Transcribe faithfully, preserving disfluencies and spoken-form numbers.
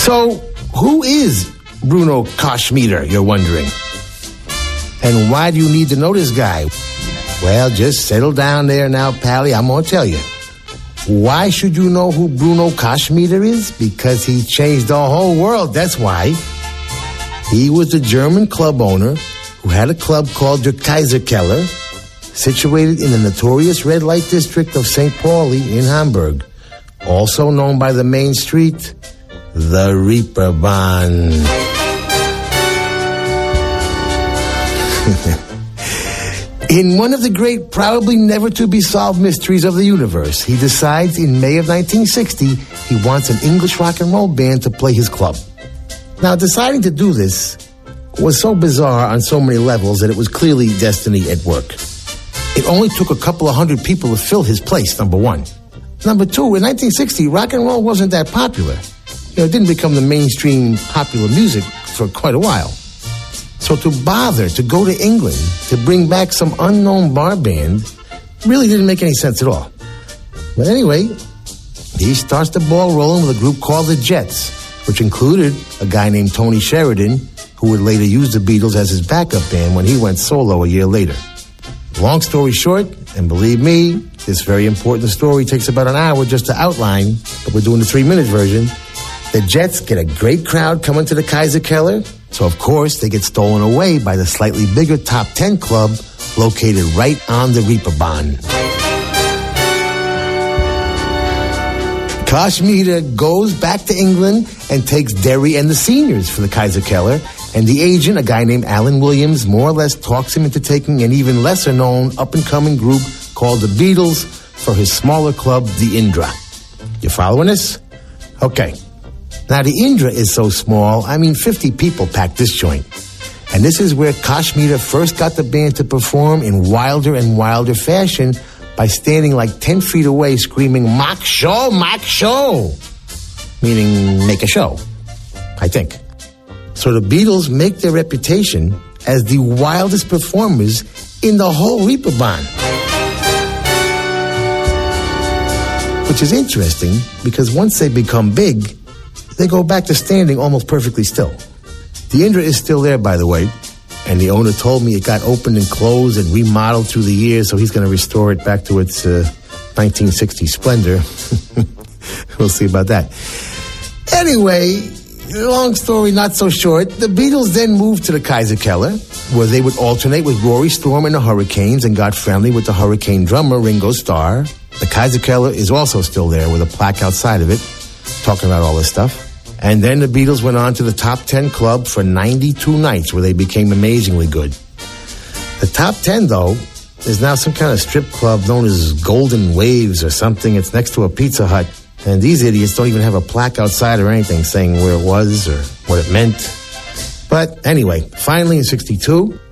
So, who is Bruno Koschmider, you're wondering? And why do you need to know this guy? Well, just settle down there now, Pally. I'm going to tell you. Why should you know who Bruno Koschmider is? Because he changed the whole world, that's why. He was the German club owner who had a club called Der Kaiserkeller, situated in the notorious red light district of Saint Pauli in Hamburg, also known by the main street, the Reeperbahn. In one of the great, probably never-to-be-solved mysteries of the universe, he decides in May of nineteen sixty he wants an English rock and roll band to play his club. Now, deciding to do this was so bizarre on so many levels that it was clearly destiny at work. It only took a couple of hundred people to fill his place, number one. Number two, in nineteen sixty, rock and roll wasn't that popular. You know, it didn't become the mainstream popular music for quite a while. So to bother to go to England to bring back some unknown bar band really didn't make any sense at all. But anyway, he starts the ball rolling with a group called the Jets, which included a guy named Tony Sheridan, who would later use the Beatles as his backup band when he went solo a year later. Long story short, and believe me, this very important story takes about an hour just to outline, but we're doing the three-minute version. The Jets get a great crowd coming to the Kaiserkeller, so of course they get stolen away by the slightly bigger Top Ten club located right on the Reeperbahn. Koschmider goes back to England and takes Derry and the seniors for the Kaiserkeller, and the agent, a guy named Alan Williams, more or less talks him into taking an even lesser-known up-and-coming group called the Beatles for his smaller club, the Indra. You following this? Okay. Now, the Indra is so small, I mean, fifty people packed this joint. And this is where Koschmider first got the band to perform in wilder and wilder fashion by standing like ten feet away screaming, "Mach show, mach show!" Meaning, make a show, I think. So the Beatles make their reputation as the wildest performers in the whole Reeperbahn. Which is interesting, because once they become big, they go back to standing almost perfectly still. The Indra is still there, by the way, and the owner told me it got opened and closed and remodeled through the years, so he's going to restore it back to its uh, nineteen sixties splendor. We'll see about that. Anyway, long story not so short, the Beatles then moved to the Kaiserkeller, where they would alternate with Rory Storm and the Hurricanes and got friendly with the Hurricane drummer Ringo Starr. The Kaiserkeller is also still there with a plaque outside of it, talking about all this stuff. And then the Beatles went on to the Top Ten Club for ninety-two nights, where they became amazingly good. The Top Ten, though, is now some kind of strip club known as Golden Waves or something. It's next to a Pizza Hut. And these idiots don't even have a plaque outside or anything saying where it was or what it meant. But anyway, finally in sixty-two,